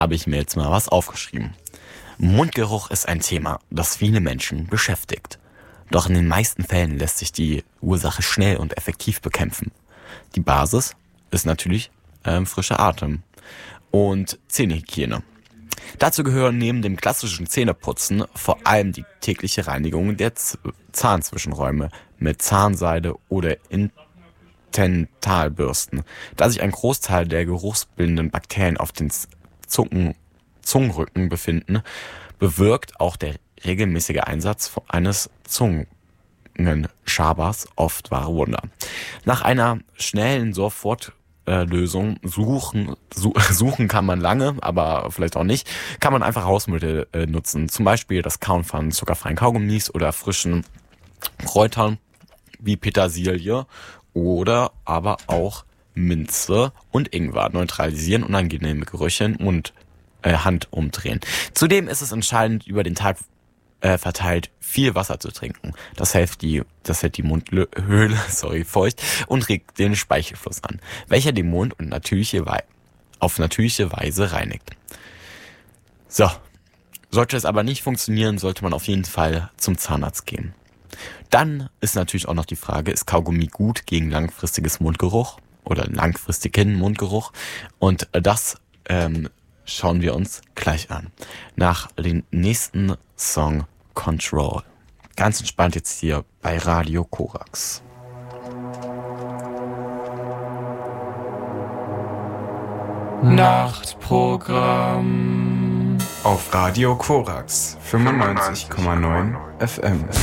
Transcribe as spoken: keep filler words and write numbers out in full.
habe ich mir jetzt mal was aufgeschrieben. Mundgeruch ist ein Thema, das viele Menschen beschäftigt. Doch in den meisten Fällen lässt sich die Ursache schnell und effektiv bekämpfen. Die Basis ist natürlich ähm, frischer Atem und Zähnehygiene. Dazu gehören neben dem klassischen Zähneputzen vor allem die tägliche Reinigung der Z- Zahnzwischenräume mit Zahnseide oder Intentalbürsten, da sich ein Großteil der geruchsbildenden Bakterien auf den Zungen, Zungenrücken befinden, bewirkt auch der regelmäßige Einsatz eines Zungenschabers oft wahre Wunder. Nach einer schnellen Sofortlösung suchen, suchen kann man lange, aber vielleicht auch nicht, kann man einfach Hausmittel äh, nutzen. Zum Beispiel das Kauen von zuckerfreien Kaugummis oder frischen Kräutern wie Petersilie oder aber auch Minze und Ingwer neutralisieren, unangenehme Gerüche im Mund, äh, Hand umdrehen. Zudem ist es entscheidend, über den Tag äh, verteilt viel Wasser zu trinken. Das hält die, das hält die Mundhöhle sorry, feucht und regt den Speichelfluss an, welcher den Mund und natürliche Wei- auf natürliche Weise reinigt. So, sollte es aber nicht funktionieren, sollte man auf jeden Fall zum Zahnarzt gehen. Dann ist natürlich auch noch die Frage, ist Kaugummi gut gegen langfristiges Mundgeruch oder langfristigen Mundgeruch? Und das ähm, schauen wir uns gleich an. Nach dem nächsten Song Control. Ganz entspannt jetzt hier bei Radio Korax. Nachtprogramm auf Radio Korax fünfundneunzig Komma neun F M.